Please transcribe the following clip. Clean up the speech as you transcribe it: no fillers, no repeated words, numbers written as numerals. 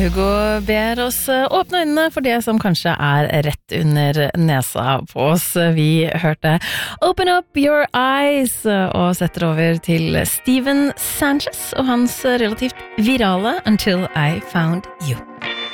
Hugo ber oss åpne øynene for det som kanskje rett under nesa på oss. Vi hørte Open Up Your Eyes og setter over til Steven Sanchez og hans relativt virale Until I Found You.